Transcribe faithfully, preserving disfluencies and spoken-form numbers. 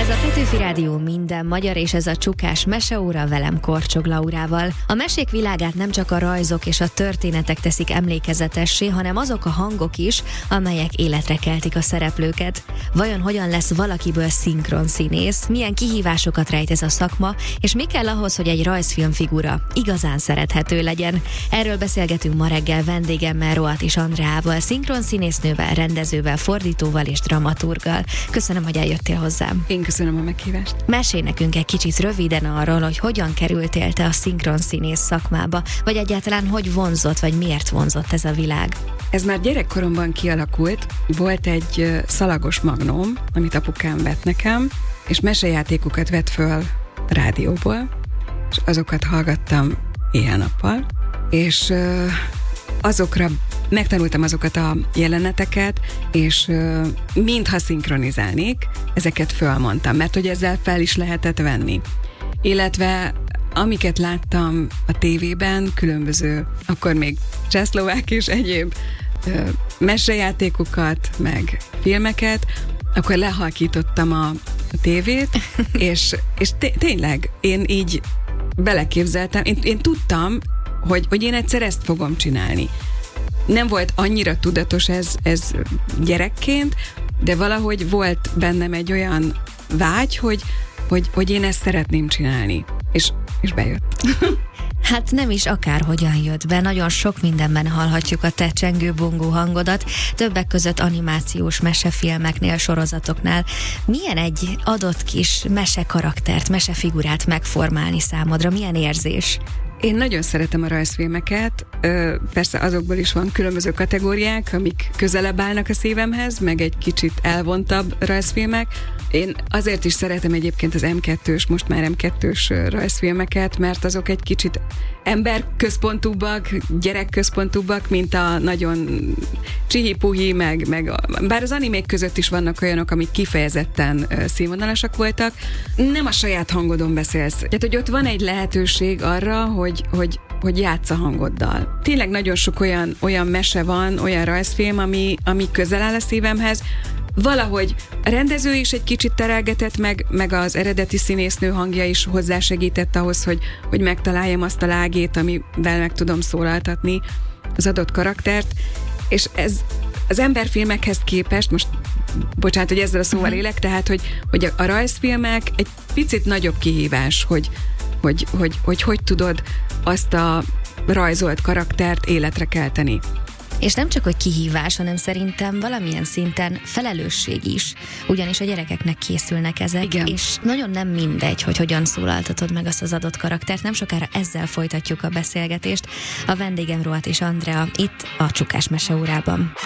Ez a Petőfi Rádió minden magyar, és ez a Csukás meseóra velem Korcsog Laurával. A mesék világát nem csak a rajzok és a történetek teszik emlékezetessé, hanem azok a hangok is, amelyek életre keltik a szereplőket. Vajon hogyan lesz valakiből szinkronszínész? Milyen kihívásokat rejt ez a szakma, és mi kell ahhoz, hogy egy rajzfilmfigura igazán szerethető legyen? Erről beszélgetünk ma reggel vendégemmel, Roatis Andreával, szinkronszínésznővel, rendezővel, fordítóval és dramaturggal. Köszönöm, hogy eljöttél hozzám. Én köszönöm a meghívást. Mesélj nekünk egy kicsit röviden arról, hogy hogyan kerültél te a szinkronszínész szakmába, vagy egyáltalán hogy vonzott, vagy miért vonzott ez a világ? Ez már gyerekkoromban kialakult. Volt egy szalagos magnóm, amit apukám vett nekem, és mesejátékokat vett föl rádióból, és azokat hallgattam éjjel-nappal, és azokra megtanultam azokat a jeleneteket, és mintha szinkronizálnék, ezeket fölmondtam, mert hogy ezzel fel is lehetett venni. Illetve amiket láttam a tévében, különböző, akkor még csehszlovák és egyéb ö, mesejátékokat, meg filmeket, akkor lehalkítottam a, a tévét, és, és té- tényleg én így beleképzeltem, én, én tudtam, hogy, hogy én egyszer ezt fogom csinálni. Nem volt annyira tudatos ez, ez gyerekként, de valahogy volt bennem egy olyan vágy, hogy, hogy, hogy én ezt szeretném csinálni. És, és bejött. Hát nem is akárhogyan jött be, nagyon sok mindenben hallhatjuk a te csengő-bongó hangodat, többek között animációs mesefilmeknél, sorozatoknál. Milyen egy adott kis mesekaraktert, mesefigurát megformálni számodra? Milyen érzés? Én nagyon szeretem a rajzfilmeket, persze azokból is van különböző kategóriák, amik közelebb állnak a szívemhez, meg egy kicsit elvontabb rajzfilmek. Én azért is szeretem egyébként az em kettős, most már em kettős rajzfilmeket, mert azok egy kicsit emberközpontúbbak, gyerekközpontúbbak, mint a nagyon csihi-puhi, meg, meg a, bár az animék között is vannak olyanok, amik kifejezetten színvonalasak voltak. Nem a saját hangodon beszélsz. Tehát, hogy ott van egy lehetőség arra, hogy, hogy, hogy játsz a hangoddal. Tényleg nagyon sok olyan, olyan mese van, olyan rajzfilm, ami, ami közel áll a szívemhez. Valahogy a rendező is egy kicsit terelgetett, meg, meg az eredeti színésznő hangja is hozzásegített ahhoz, hogy, hogy megtaláljam azt a lágét, amivel meg tudom szólaltatni az adott karaktert, és ez az emberfilmekhez képest, most bocsánat, hogy ezzel a szóval élek, tehát, hogy, hogy a, a rajzfilmek egy picit nagyobb kihívás, hogy hogy, hogy, hogy hogy tudod azt a rajzolt karaktert életre kelteni. És nem csak, hogy kihívás, hanem szerintem valamilyen szinten felelősség is, ugyanis a gyerekeknek készülnek ezek, igen. És nagyon nem mindegy, hogy hogyan szólaltatod meg azt az adott karaktert. Nem sokára ezzel folytatjuk a beszélgetést. A vendégem Roatis Andrea itt a Csukás meseórában.